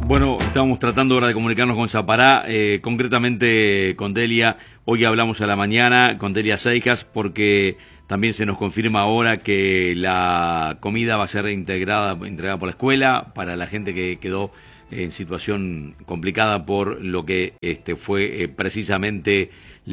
Bueno, estamos tratando ahora de comunicarnos con Zapará, concretamente con Delia. Hoy hablamos a la mañana con Delia Seijas porque también se nos confirma ahora que la comida va a ser entregada por la escuela para la gente que quedó en situación complicada por lo que fue precisamente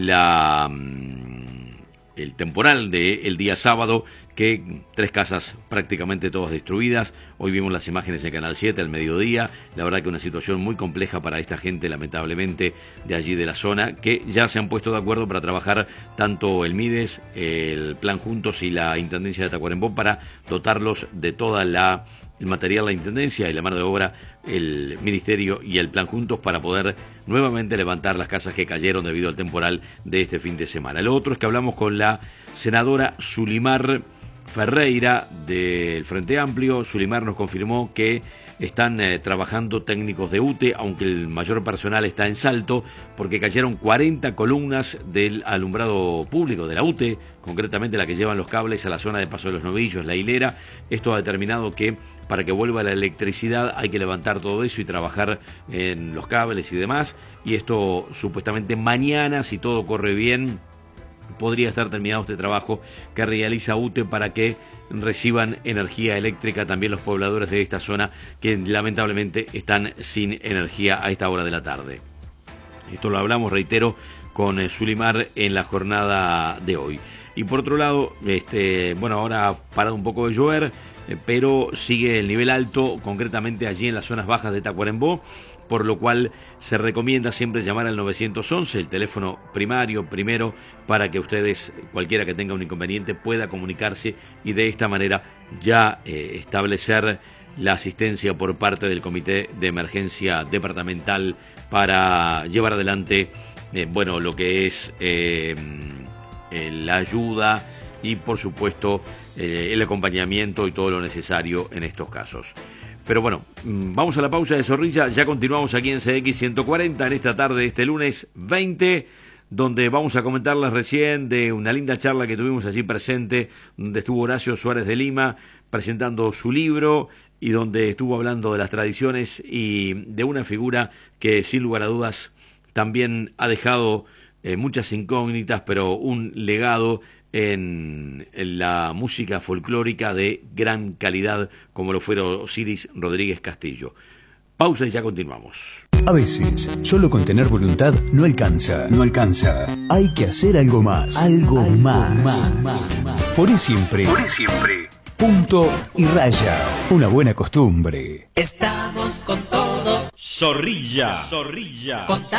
el temporal del día sábado, que 3 casas prácticamente todas destruidas. Hoy vimos las imágenes en Canal 7 al mediodía. La verdad que una situación muy compleja para esta gente, lamentablemente, de allí de la zona, que ya se han puesto de acuerdo para trabajar tanto el MIDES, el Plan Juntos y la Intendencia de Tacuarembó para dotarlos de toda el material, la Intendencia y la mano de obra, el Ministerio y el Plan Juntos, para poder nuevamente levantar las casas que cayeron debido al temporal de este fin de semana. Lo otro es que hablamos con la senadora Zulimar Ferreira del Frente Amplio. Zulimar nos confirmó que están trabajando técnicos de UTE, aunque el mayor personal está en Salto, porque cayeron 40 columnas del alumbrado público de la UTE, concretamente la que llevan los cables a la zona de Paso de los Novillos, La Hilera. Esto ha determinado que para que vuelva la electricidad hay que levantar todo eso y trabajar en los cables y demás, y esto supuestamente mañana, si todo corre bien, podría estar terminado este trabajo que realiza UTE para que reciban energía eléctrica también los pobladores de esta zona que lamentablemente están sin energía a esta hora de la tarde. Esto lo hablamos, reitero, con Zulimar en la jornada de hoy. Y por otro lado, ahora ha parado un poco de llover, pero sigue el nivel alto, concretamente allí en las zonas bajas de Tacuarembó, por lo cual se recomienda siempre llamar al 911, el teléfono primero, para que ustedes, cualquiera que tenga un inconveniente, pueda comunicarse y de esta manera ya establecer la asistencia por parte del Comité de Emergencia Departamental para llevar adelante lo que es la ayuda y, por supuesto, el acompañamiento y todo lo necesario en estos casos. Pero bueno, vamos a la pausa de Zorrilla, ya continuamos aquí en CX 140 en esta tarde de este lunes 20, donde vamos a comentarles recién de una linda charla que tuvimos allí presente, donde estuvo Horacio Suárez de Lima presentando su libro y donde estuvo hablando de las tradiciones y de una figura que sin lugar a dudas también ha dejado muchas incógnitas, pero un legado en la música folclórica de gran calidad, como lo fueron Osiris Rodríguez Castillo. Pausa y ya continuamos. A veces, solo con tener voluntad no alcanza. Hay que hacer algo más. Algo más. Por eso siempre. Punto y raya. Una buena costumbre. Estamos con todo. Zorrilla.